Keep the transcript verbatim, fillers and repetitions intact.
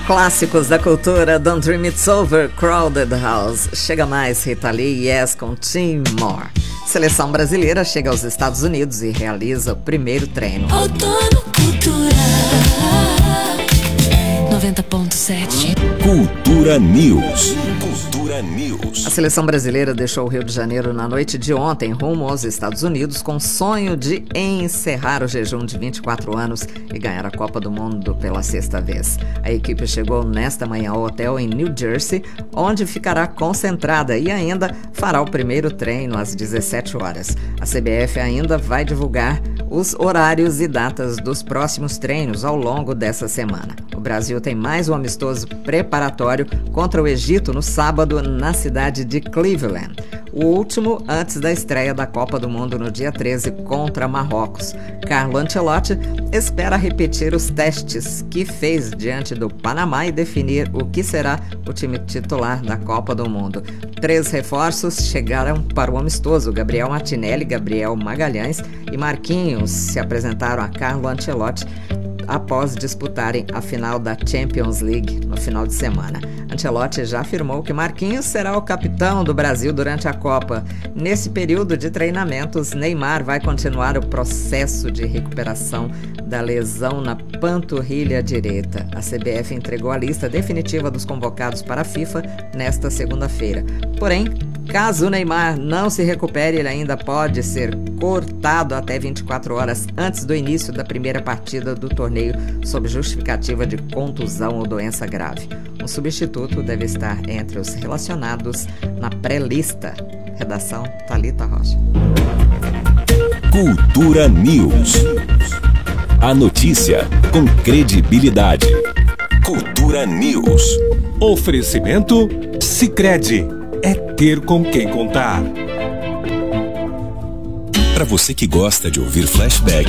Clássicos da cultura, Don't Dream It's Over, Crowded House. Chega mais, Rita Lee, Yes com Tim Moore. Seleção brasileira chega aos Estados Unidos e realiza o primeiro treino. Outono Cultura noventa ponto sete. Cultura News. Cultura News. A seleção brasileira deixou o Rio de Janeiro na noite de ontem, rumo aos Estados Unidos, com o sonho de encerrar o jejum de vinte e quatro anos e ganhar a Copa do Mundo pela sexta vez. A equipe chegou nesta manhã ao hotel em New Jersey, onde ficará concentrada e ainda fará o primeiro treino às dezessete horas. A C B F ainda vai divulgar os horários e datas dos próximos treinos ao longo dessa semana. O Brasil tem mais um amistoso preparatório contra o Egito no sábado na cidade de Cleveland. O último antes da estreia da Copa do Mundo no dia treze contra Marrocos. Carlo Ancelotti espera repetir os testes que fez diante do Panamá e definir o que será o time titular da Copa do Mundo. Três reforços chegaram para o amistoso. Gabriel Martinelli, Gabriel Magalhães e Marquinhos se apresentaram a Carlo Ancelotti após disputarem a final da Champions League no final de semana. Ancelotti já afirmou que Marquinhos será o capitão do Brasil durante a Copa. Nesse período de treinamentos, Neymar vai continuar o processo de recuperação da lesão na panturrilha direita. A C B F entregou a lista definitiva dos convocados para a FIFA nesta segunda-feira. Porém, caso o Neymar não se recupere, ele ainda pode ser cortado até vinte e quatro horas antes do início da primeira partida do torneio sob justificativa de contusão ou doença grave. Um substituto deve estar entre os relacionados na pré-lista. Redação Thalita Rocha. Cultura News. A notícia com credibilidade. Cultura News. Oferecimento Sicredi. É ter com quem contar. Para você que gosta de ouvir flashback